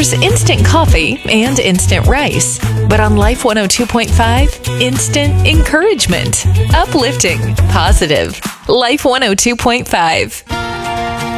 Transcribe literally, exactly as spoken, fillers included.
There's instant coffee and instant rice. But on Life one oh two point five, instant encouragement. Uplifting. Positive. Life one oh two point five.